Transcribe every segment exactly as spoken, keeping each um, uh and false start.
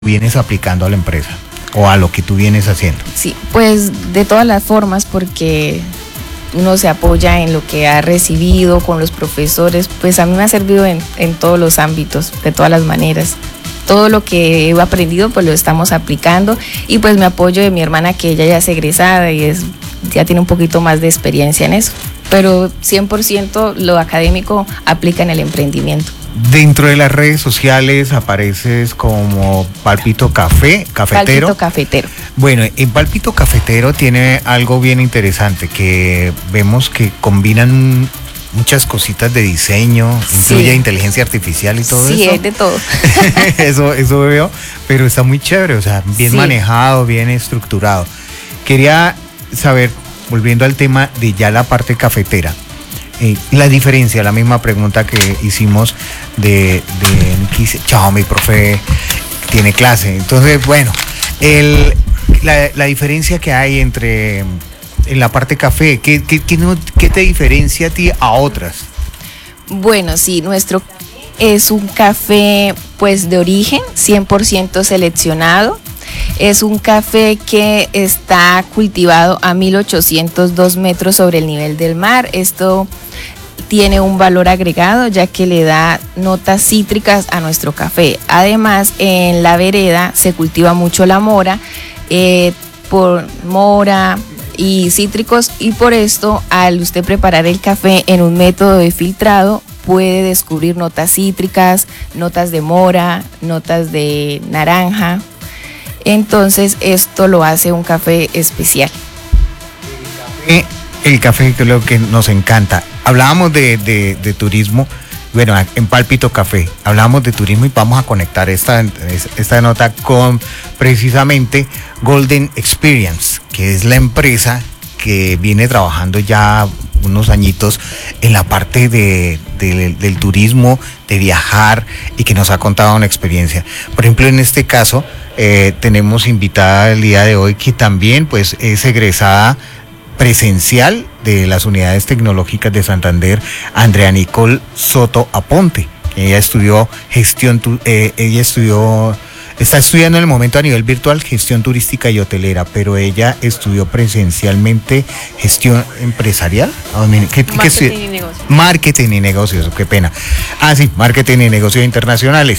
vienes aplicando a la empresa o a lo que tú vienes haciendo? Sí, pues de todas las formas, porque uno se apoya en lo que ha recibido con los profesores, pues a mí me ha servido en, en todos los ámbitos, de todas las maneras. Todo lo que he aprendido pues lo estamos aplicando y pues me apoyo de mi hermana, que ella ya es egresada y es, ya tiene un poquito más de experiencia en eso, pero cien por ciento lo académico aplica en el emprendimiento. Dentro de las redes sociales apareces como Pálpito Café, Cafetero. Pálpito Cafetero. Bueno, en Pálpito Cafetero tiene algo bien interesante, que vemos que combinan muchas cositas de diseño, Sí. incluye inteligencia artificial y todo Sí, eso. es de todo. eso, eso veo, pero está muy chévere, o sea, bien Sí. manejado, bien estructurado. Quería saber, volviendo al tema de ya la parte cafetera, eh, la diferencia, la misma pregunta que hicimos de, de que dice, chao, mi profe tiene clase. Entonces, bueno, el, la, la diferencia que hay entre en la parte café, ¿qué, qué, qué, no, ¿qué te diferencia a ti a otras? Bueno, sí, nuestro es un café pues de origen, cien por ciento seleccionado. Es un café que está cultivado a mil ochocientos dos metros sobre el nivel del mar. Esto tiene un valor agregado, ya que le da notas cítricas a nuestro café. Además, en la vereda se cultiva mucho la mora, eh, por mora y cítricos, y por esto, al usted preparar el café en un método de filtrado, puede descubrir notas cítricas, notas de mora, notas de naranja. Entonces esto lo hace un café especial. Eh, el café, que es lo que nos encanta. Hablábamos de, de, de turismo, bueno, en Pálpito Café, hablábamos de turismo y vamos a conectar esta, esta nota con precisamente Golden Experience, que es la empresa que viene trabajando ya unos añitos en la parte de, de, del turismo, de viajar, y que nos ha contado una experiencia. Por ejemplo, en este caso, eh, tenemos invitada el día de hoy, que también pues es egresada presencial de las unidades tecnológicas de Santander, Andrea Nicole Soto Aponte. Ella estudió gestión, eh, ella estudió, está estudiando en el momento a nivel virtual gestión turística y hotelera, pero ella estudió presencialmente gestión empresarial. ¿Qué, marketing qué y negocios. Marketing y negocios, qué pena. Ah, sí, marketing y negocios internacionales.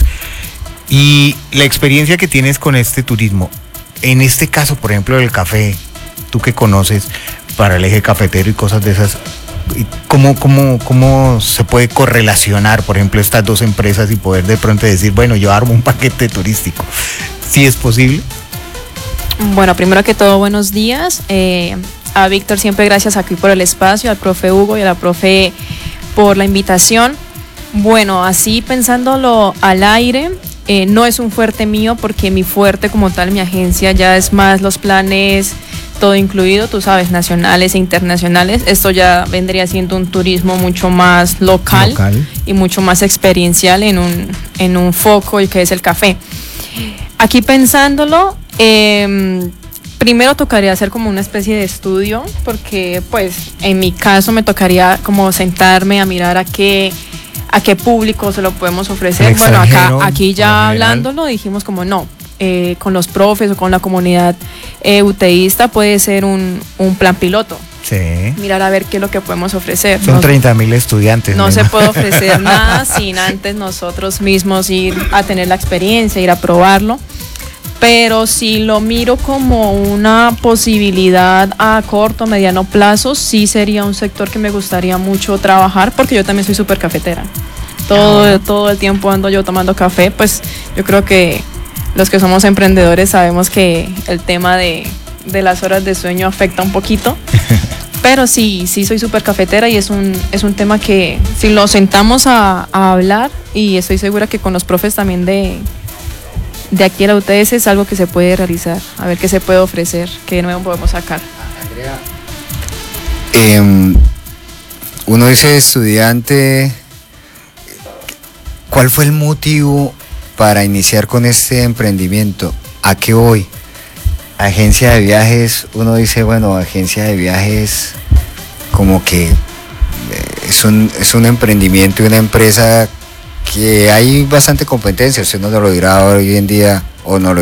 Y la experiencia que tienes con este turismo, en este caso, por ejemplo, del café, tú que conoces para el eje cafetero y cosas de esas, ¿cómo, cómo, cómo se puede correlacionar, por ejemplo, estas dos empresas y poder de pronto decir, bueno, yo armo un paquete turístico? ¿Sí es posible? Bueno, primero que todo, buenos días. Eh, a Víctor, siempre gracias aquí por el espacio, al profe Hugo y a la profe por la invitación. Bueno, así pensándolo al aire, eh, no es un fuerte mío, porque mi fuerte como tal, mi agencia, ya es más los planes, todo incluido, tú sabes, nacionales e internacionales. Esto ya vendría siendo un turismo mucho más local, local. y mucho más experiencial en un, en un foco, y que es el café. Aquí pensándolo, eh, primero tocaría hacer como una especie de estudio, porque pues en mi caso me tocaría como sentarme a mirar a qué, a qué público se lo podemos ofrecer. Bueno, acá, aquí ya hablándolo dijimos como no, eh, con los profes o con la comunidad eh, uteísta puede ser un, un plan piloto. Sí. Mirar a ver qué es lo que podemos ofrecer. Son no, treinta mil estudiantes. No ¿no? se puede ofrecer nada sin antes nosotros mismos ir a tener la experiencia, ir a probarlo. Pero si lo miro como una posibilidad a corto, mediano plazo, sí sería un sector que me gustaría mucho trabajar, porque yo también soy súper cafetera. Todo, todo el tiempo ando yo tomando café. Pues yo creo que los que somos emprendedores sabemos que el tema de, de las horas de sueño afecta un poquito. Pero sí, sí soy súper cafetera, y es un, es un tema que si lo sentamos a, a hablar, y estoy segura que con los profes también de... de aquí a la U T S es algo que se puede realizar, a ver qué se puede ofrecer, qué nuevo podemos sacar. Eh, uno dice estudiante, ¿cuál fue el motivo para iniciar con este emprendimiento? ¿A qué voy? Agencia de viajes, uno dice, bueno, agencia de viajes como que es un, es un emprendimiento y una empresa que hay bastante competencia, usted no lo dirá hoy en día o no lo